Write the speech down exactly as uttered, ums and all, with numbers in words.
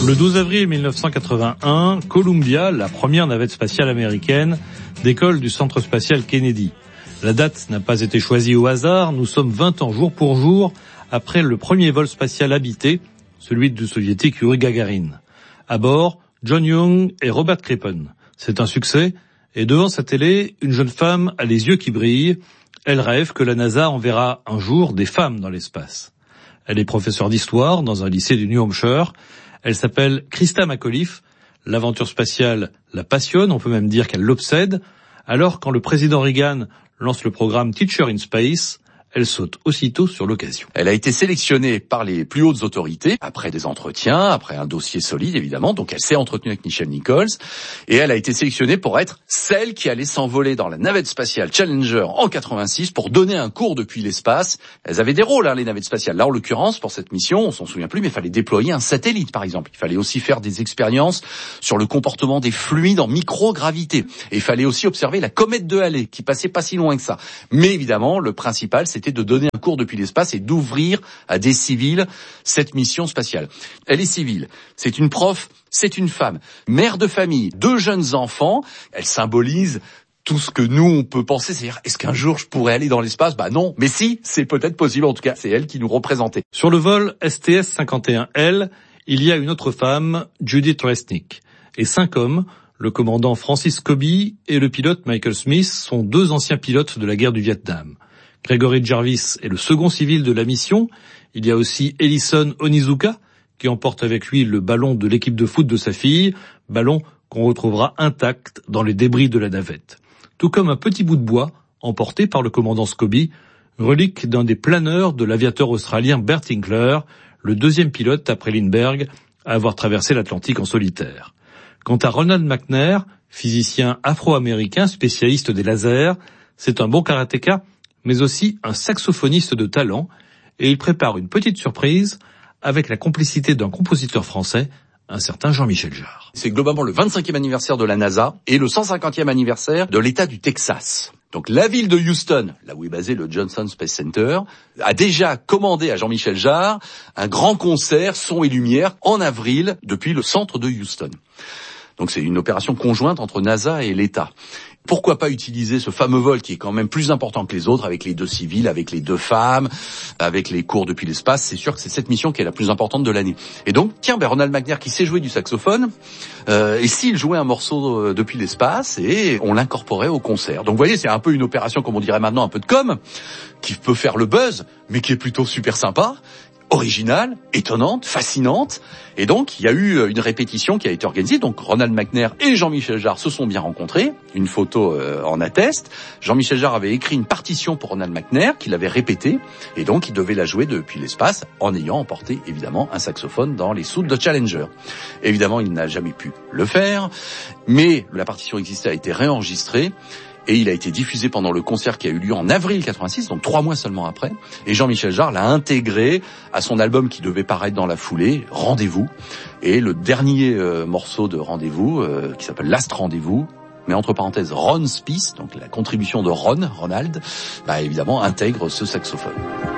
Le douze avril mille neuf cent quatre-vingt-un, Columbia, la première navette spatiale américaine, décolle du centre spatial Kennedy. La date n'a pas été choisie au hasard, nous sommes vingt ans jour pour jour après le premier vol spatial habité, celui du soviétique Yuri Gagarin. À bord, John Young et Robert Crippen. C'est un succès, et devant sa télé, une jeune femme a les yeux qui brillent. Elle rêve que la NASA enverra un jour des femmes dans l'espace. Elle est professeure d'histoire dans un lycée du New Hampshire. Elle s'appelle Christa McAuliffe. L'aventure spatiale la passionne, on peut même dire qu'elle l'obsède. Alors, quand le président Reagan lance le programme Teacher in Space, elle saute aussitôt sur l'occasion. Elle a été sélectionnée par les plus hautes autorités, après des entretiens, après un dossier solide évidemment, donc elle s'est entretenue avec Nichelle Nichols, et elle a été sélectionnée pour être celle qui allait s'envoler dans la navette spatiale Challenger en quatre-vingt-six pour donner un cours depuis l'espace. Elles avaient des rôles, hein, les navettes spatiales. Là, en l'occurrence, pour cette mission, on s'en souvient plus, mais il fallait déployer un satellite, par exemple. Il fallait aussi faire des expériences sur le comportement des fluides en microgravité. Et il fallait aussi observer la comète de Halley, qui passait pas si loin que ça. Mais évidemment, le principal, c'était de donner un cours depuis l'espace et d'ouvrir à des civils cette mission spatiale. Elle est civile, c'est une prof, c'est une femme, mère de famille, deux jeunes enfants. Elle symbolise tout ce que nous, on peut penser, c'est-à-dire, est-ce qu'un jour je pourrais aller dans l'espace? Bah non, mais si, c'est peut-être possible, en tout cas, c'est elle qui nous représentait. Sur le vol S T S cinquante et un L, il y a une autre femme, Judith Resnick, et cinq hommes. Le commandant Francis Cobby et le pilote Michael Smith sont deux anciens pilotes de la guerre du Vietnam. Gregory Jarvis est le second civil de la mission. Il y a aussi Ellison Onizuka, qui emporte avec lui le ballon de l'équipe de foot de sa fille, ballon qu'on retrouvera intact dans les débris de la navette. Tout comme un petit bout de bois emporté par le commandant Scobie, relique d'un des planeurs de l'aviateur australien Bert Hinkler, le deuxième pilote après Lindbergh à avoir traversé l'Atlantique en solitaire. Quant à Ronald McNair, physicien afro-américain spécialiste des lasers, c'est un bon karatéka, mais aussi un saxophoniste de talent, et il prépare une petite surprise avec la complicité d'un compositeur français, un certain Jean-Michel Jarre. C'est globalement le vingt-cinquième anniversaire de la NASA et le cent cinquantième anniversaire de l'État du Texas. Donc la ville de Houston, là où est basé le Johnson Space Center, a déjà commandé à Jean-Michel Jarre un grand concert son et lumière en avril depuis le centre de Houston. Donc c'est une opération conjointe entre NASA et l'État. Pourquoi pas utiliser ce fameux vol qui est quand même plus important que les autres, avec les deux civils, avec les deux femmes, avec les cours depuis l'espace. C'est sûr que c'est cette mission qui est la plus importante de l'année. Et donc, tiens, ben Ronald McNair qui sait jouer du saxophone, euh, et s'il jouait un morceau euh, depuis l'espace, et on l'incorporait au concert. Donc vous voyez, c'est un peu une opération, comme on dirait maintenant, un peu de com, qui peut faire le buzz, mais qui est plutôt super sympa, originale, étonnante, fascinante. Et donc, il y a eu une répétition qui a été organisée. Donc, Ronald McNair et Jean-Michel Jarre se sont bien rencontrés. Une photo euh, en atteste. Jean-Michel Jarre avait écrit une partition pour Ronald McNair qu'il avait répétée. Et donc, il devait la jouer depuis l'espace en ayant emporté, évidemment, un saxophone dans les soutes de Challenger. Évidemment, il n'a jamais pu le faire. Mais la partition existait, a été réenregistrée. Et il a été diffusé pendant le concert qui a eu lieu en avril quatre-vingt-six, donc trois mois seulement après. Et Jean-Michel Jarre l'a intégré à son album qui devait paraître dans la foulée, Rendez-vous. Et le dernier euh, morceau de Rendez-vous, euh, qui s'appelle Last Rendez-vous, mais entre parenthèses Ron Spieth, donc la contribution de Ron, Ronald, bah évidemment intègre ce saxophone.